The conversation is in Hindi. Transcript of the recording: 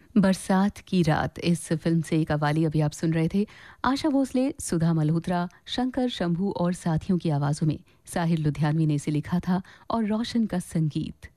बरसात की रात इस फिल्म से कव्वाली अभी आप सुन रहे थे। आशा भोसले, सुधा मल्होत्रा, शंकर शंभू और साथियों की आवाज़ों में साहिर लुधियानवी ने इसे लिखा था और रोशन का संगीत।